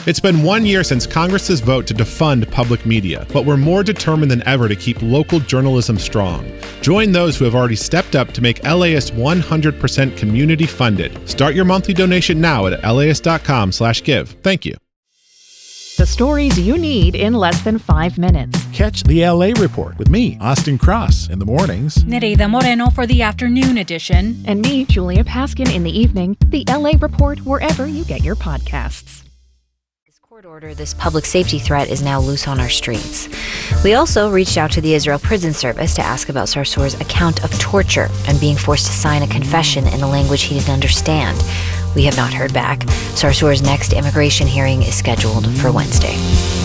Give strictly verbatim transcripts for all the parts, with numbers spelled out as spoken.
It's been one year since Congress's vote to defund public media, but we're more determined than ever to keep local journalism strong. Join those who have already stepped up to make L A S one hundred percent community funded. Start your monthly donation now at L A S dot com slash give. Thank you. The stories you need in less than five minutes. Catch the L A Report with me, Austin Cross, in the mornings. Nereida Moreno for the afternoon edition. And me, Julia Paskin, in the evening. The L A Report, wherever you get your podcasts. Court order, this public safety threat is now loose on our streets. We also reached out to the Israel Prison Service to ask about Sarsour's account of torture and being forced to sign a confession in a language he didn't understand. We have not heard back. Sarsour's next immigration hearing is scheduled for Wednesday.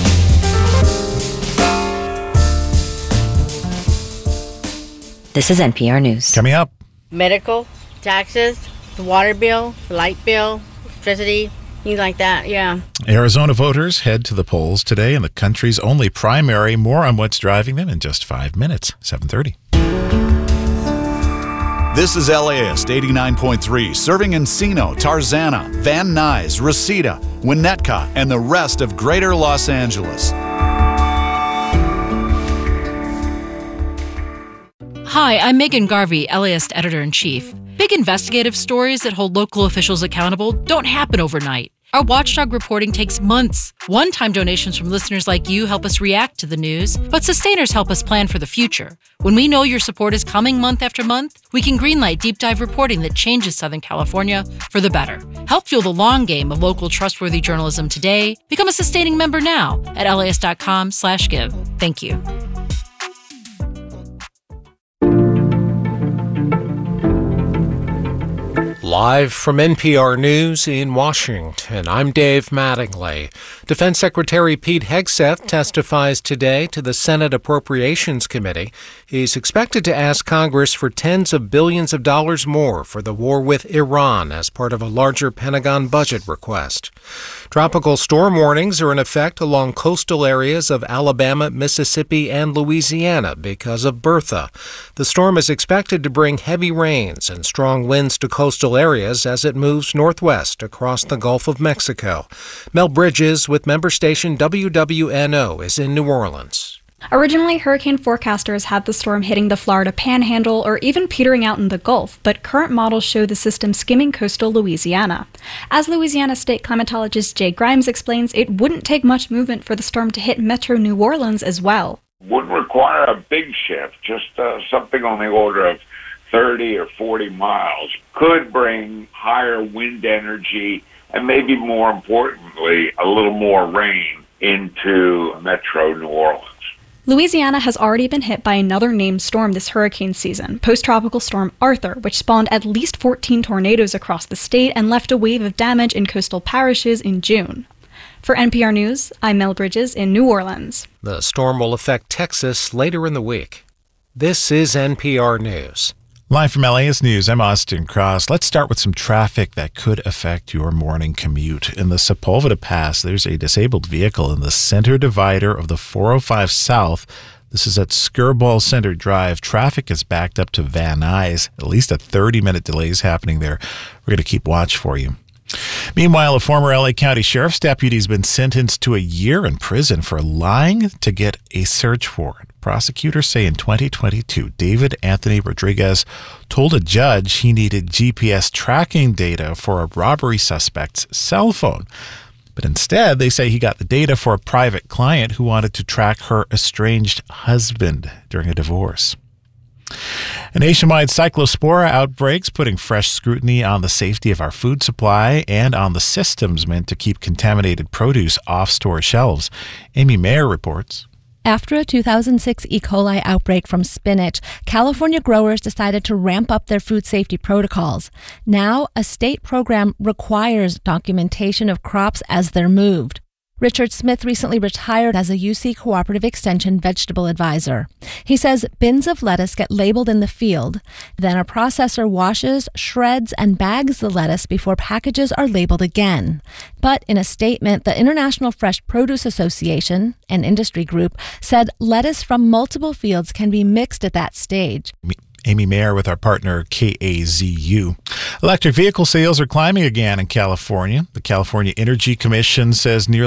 This is N P R News. Coming up. Medical, taxes, the water bill, the light bill, electricity, things like that, yeah. Arizona voters head to the polls today in the country's only primary. More on what's driving them in just five minutes. seven thirty. This is L A S eighty-nine point three, serving Encino, Tarzana, Van Nuys, Reseda, Winnetka, and the rest of greater Los Angeles. Hi, I'm Megan Garvey, L A S Editor-in-Chief. Big investigative stories that hold local officials accountable don't happen overnight. Our watchdog reporting takes months. One-time donations from listeners like you help us react to the news, but sustainers help us plan for the future. When we know your support is coming month after month, we can greenlight deep dive reporting that changes Southern California for the better. Help fuel the long game of local trustworthy journalism today. Become a sustaining member now at L A S dot com slash give. Thank you. Live from N P R News in Washington, I'm Dave Mattingly. Defense Secretary Pete Hegseth testifies today to the Senate Appropriations Committee. He's expected to ask Congress for tens of billions of dollars more for the war with Iran as part of a larger Pentagon budget request. Tropical storm warnings are in effect along coastal areas of Alabama, Mississippi, and Louisiana because of Bertha. The storm is expected to bring heavy rains and strong winds to coastal areas as it moves northwest across the Gulf of Mexico. Mel Bridges with member station W W N O is in New Orleans. Originally, hurricane forecasters had the storm hitting the Florida Panhandle or even petering out in the Gulf, but current models show the system skimming coastal Louisiana. As Louisiana state climatologist Jay Grimes explains, it wouldn't take much movement for the storm to hit metro New Orleans as well. Wouldn't require a big shift, just uh, something on the order of thirty or forty miles. Could bring higher wind energy and maybe more importantly, a little more rain into metro New Orleans. Louisiana has already been hit by another named storm this hurricane season, post-tropical storm Arthur, which spawned at least fourteen tornadoes across the state and left a wave of damage in coastal parishes in June. For N P R News, I'm Mel Bridges in New Orleans. The storm will affect Texas later in the week. This is N P R News. Live from L A S News, I'm Austin Cross. Let's start with some traffic that could affect your morning commute. In the Sepulveda Pass, there's a disabled vehicle in the center divider of the four oh five South. This is at Skirball Center Drive. Traffic is backed up to Van Nuys. At least a thirty-minute delay is happening there. We're going to keep watch for you. Meanwhile, a former L A County Sheriff's deputy has been sentenced to a year in prison for lying to get a search warrant. Prosecutors say in twenty twenty-two, David Anthony Rodriguez told a judge he needed G P S tracking data for a robbery suspect's cell phone. But instead, they say he got the data for a private client who wanted to track her estranged husband during a divorce. A nationwide cyclospora outbreaks putting fresh scrutiny on the safety of our food supply and on the systems meant to keep contaminated produce off store shelves. Amy Mayer reports. After a two thousand six E. coli outbreak from spinach, California growers decided to ramp up their food safety protocols. Now, a state program requires documentation of crops as they're moved. Richard Smith recently retired as a U C Cooperative Extension vegetable advisor. He says bins of lettuce get labeled in the field, then a processor washes, shreds, and bags the lettuce before packages are labeled again. But in a statement, the International Fresh Produce Association, an industry group, said lettuce from multiple fields can be mixed at that stage. Amy Mayer with our partner K A Z U. Electric vehicle sales are climbing again in California. The California Energy Commission says nearly